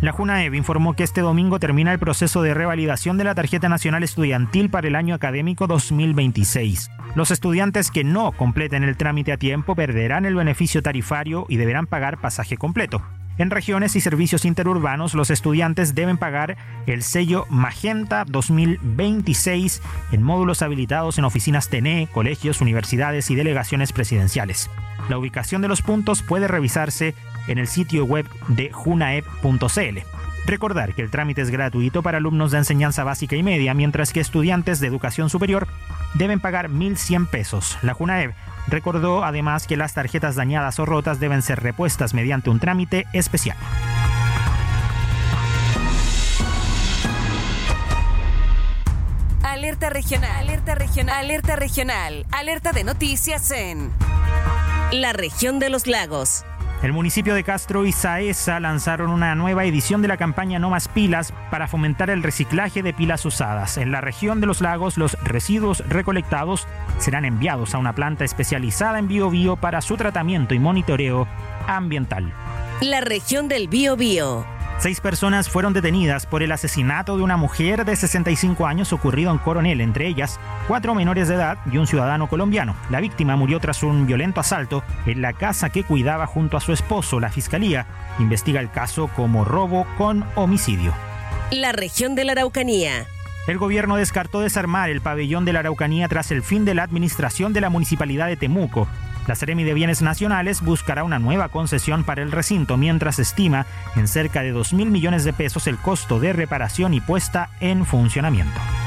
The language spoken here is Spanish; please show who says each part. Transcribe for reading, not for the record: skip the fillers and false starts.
Speaker 1: La Junaev informó que este domingo termina el proceso de revalidación de la tarjeta nacional estudiantil para el año académico 2026. Los estudiantes que no completen el trámite a tiempo perderán el beneficio tarifario y deberán pagar pasaje completo. En regiones y servicios interurbanos, los estudiantes deben pagar el sello Magenta 2026 en módulos habilitados en oficinas TNE, colegios, universidades y delegaciones presidenciales. La ubicación de los puntos puede revisarse en el sitio web de junaep.cl. Recordar que el trámite es gratuito para alumnos de enseñanza básica y media, mientras que estudiantes de educación superior deben pagar 1.100 pesos. La Junaev recordó además que las tarjetas dañadas o rotas deben ser repuestas mediante un trámite especial.
Speaker 2: Alerta regional, alerta regional, alerta regional, alerta de noticias en la región de los lagos.
Speaker 1: El municipio de Castro y Saesa lanzaron una nueva edición de la campaña No Más Pilas para fomentar el reciclaje de pilas usadas. En la región de los lagos, los residuos recolectados serán enviados a una planta especializada en Biobío para su tratamiento y monitoreo ambiental.
Speaker 2: La región del Biobío.
Speaker 1: 6 personas fueron detenidas por el asesinato de una mujer de 65 años ocurrido en Coronel, entre ellas 4 menores de edad y un ciudadano colombiano. La víctima murió tras un violento asalto en la casa que cuidaba junto a su esposo. La fiscalía investiga el caso como robo con homicidio.
Speaker 2: La región de la Araucanía.
Speaker 1: El gobierno descartó desarmar el pabellón de la Araucanía tras el fin de la administración de la municipalidad de Temuco. La Seremi de Bienes Nacionales buscará una nueva concesión para el recinto, mientras estima en cerca de 2.000 millones de pesos el costo de reparación y puesta en funcionamiento.